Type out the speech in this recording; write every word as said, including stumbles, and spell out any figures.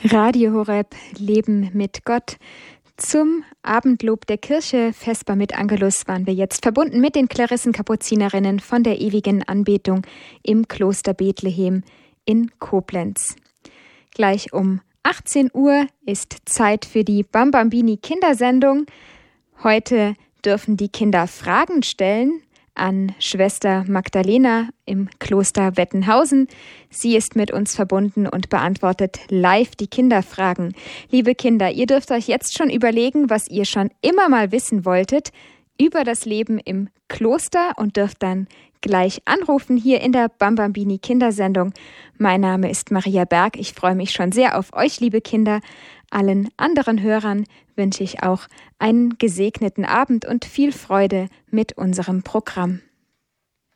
Radio Horeb, Leben mit Gott. Zum Abendlob der Kirche, Vesper mit Angelus, waren wir jetzt verbunden mit den Klarissenkapuzinerinnen von der ewigen Anbetung im Kloster Bethlehem in Koblenz. Gleich um achtzehn Uhr ist Zeit für die Bambambini Kindersendung. Heute dürfen die Kinder Fragen stellen an Schwester Magdalena im Kloster Wettenhausen. Sie ist mit uns verbunden und beantwortet live die Kinderfragen. Liebe Kinder, ihr dürft euch jetzt schon überlegen, was ihr schon immer mal wissen wolltet über das Leben im Kloster und dürft dann gleich anrufen hier in der Bambambini Kindersendung. Mein Name ist Maria Berg. Ich freue mich schon sehr auf euch, liebe Kinder. Allen anderen Hörern wünsche ich auch einen gesegneten Abend und viel Freude mit unserem Programm.